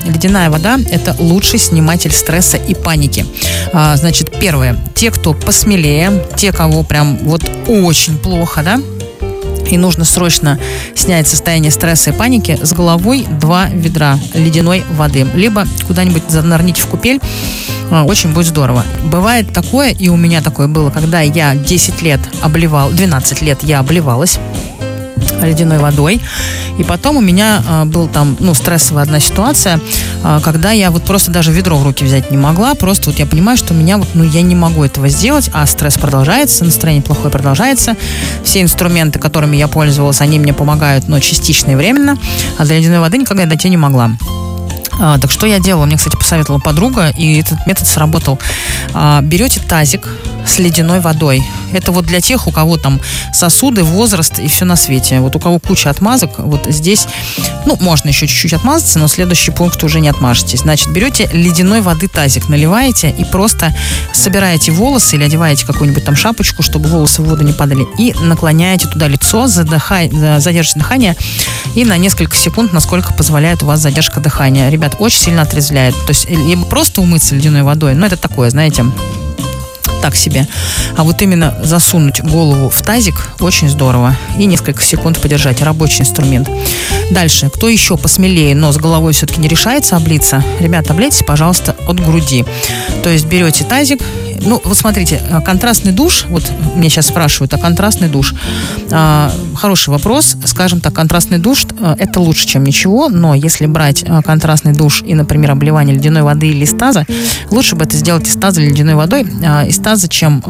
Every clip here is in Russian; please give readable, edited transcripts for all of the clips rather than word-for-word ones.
Ледяная вода – это лучший сниматель стресса и паники. Значит, первое. Те, кто посмелее, те, кого прям вот очень плохо, да, и нужно срочно снять состояние стресса и паники, с головой 2 ведра ледяной воды. Либо куда-нибудь занырните в купель, очень будет здорово. Бывает такое, и у меня такое было, когда я 12 лет я обливалась ледяной водой. И потом у меня был там, стрессовая одна ситуация, когда я вот просто даже ведро в руки взять не могла. Просто вот я понимаю, что у меня я не могу этого сделать, а стресс продолжается, настроение плохое продолжается. Все инструменты, которыми я пользовалась, они мне помогают, но частично и временно. А до ледяной воды никогда я дойти не могла. Так что я делала? Мне, кстати, посоветовала подруга, и этот метод сработал. Берете тазик с ледяной водой. Это вот для тех, у кого там сосуды, возраст и все на свете. Вот у кого куча отмазок, вот здесь, можно еще чуть-чуть отмазаться, но следующий пункт уже не отмажетесь. Значит, берете ледяной воды тазик, наливаете и просто собираете волосы или одеваете какую-нибудь там шапочку, чтобы волосы в воду не падали, и наклоняете туда лицо, задержите дыхание и на несколько секунд, насколько позволяет у вас задержка дыхания. Ребят, очень сильно отрезвляет. То есть либо просто умыться ледяной водой, это такое, знаете, так себе. А вот именно засунуть голову в тазик очень здорово. И несколько секунд подержать. Рабочий инструмент. Дальше. Кто еще посмелее, но с головой все-таки не решается облиться? Ребята, облейтесь, пожалуйста, от груди. То есть берете тазик. Вот смотрите, контрастный душ, вот меня сейчас спрашивают, контрастный душ? Хороший вопрос. Скажем так, контрастный душ это лучше, чем ничего, но если брать контрастный душ и, например, обливание ледяной воды или из таза, лучше бы это сделать из таза ледяной водой, из таза, чем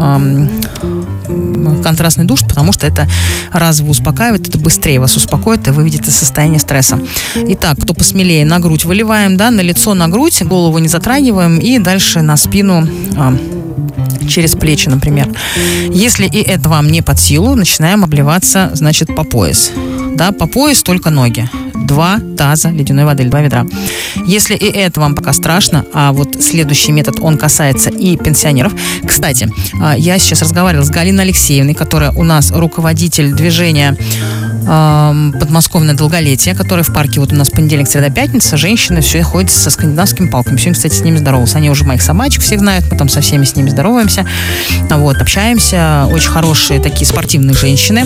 контрастный душ, потому что это разово успокаивает, это быстрее вас успокоит, и вы видите состояние стресса. Итак, кто посмелее, на грудь выливаем, на лицо, на грудь, голову не затрагиваем, и дальше на спину, через плечи, например. Если и это вам не под силу, начинаем обливаться, значит, по пояс. Да, по пояс только ноги. 2 таза ледяной воды или 2 ведра. Если и это вам пока страшно, а вот следующий метод, он касается и пенсионеров. Кстати, я сейчас разговаривала с Галиной Алексеевной, которая у нас руководитель движения подмосковное долголетие, которое в парке вот у нас понедельник, среда, пятница. Женщины все ходят со скандинавскими палками. Сегодня, кстати, с ними здоровался. Они уже моих собачек всех знают, мы там со всеми с ними здороваемся. Общаемся. Очень хорошие такие спортивные женщины.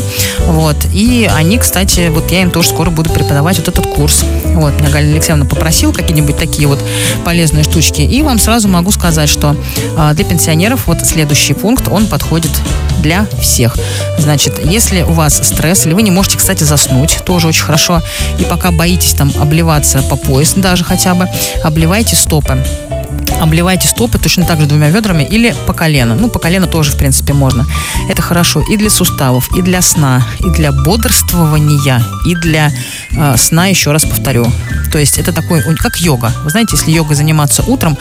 И они, кстати, я им тоже скоро буду преподавать вот этот курс. Меня Галина Алексеевна попросила какие-нибудь такие полезные штучки. И вам сразу могу сказать, что для пенсионеров следующий пункт, он подходит для всех. Значит, если у вас стресс, или вы не можете, кстати, заснуть, тоже очень хорошо, и пока боитесь там обливаться по пояс даже хотя бы, обливайте стопы. Обливайте стопы точно так же 2 ведрами или по колено. По колено тоже, в принципе, можно. Это хорошо и для суставов, и для сна, и для бодрствования, и для сна, еще раз повторю. То есть это такой, как йога. Вы знаете, если йогой заниматься утром,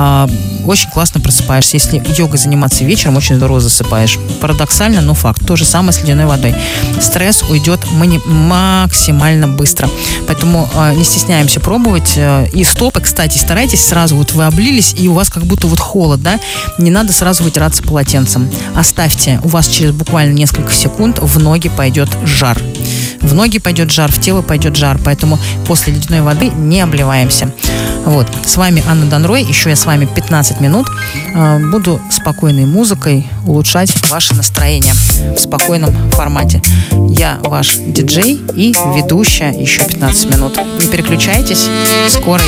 очень классно просыпаешься. Если йогой заниматься вечером, очень здорово засыпаешь. Парадоксально, но факт. То же самое с ледяной водой. Стресс уйдет максимально быстро. Поэтому не стесняемся пробовать. И стопы, кстати, старайтесь сразу, вы облились, и у вас как будто холод, да? Не надо сразу вытираться полотенцем. Оставьте, у вас через буквально несколько секунд в ноги пойдет жар. В ноги пойдет жар, в тело пойдет жар. Поэтому после ледяной воды не обливаемся. С вами Анна Донрой. Еще я с вами 15 минут. Буду спокойной музыкой улучшать ваше настроение в спокойном формате. Я ваш диджей и ведущая еще 15 минут. Не переключайтесь. Скоро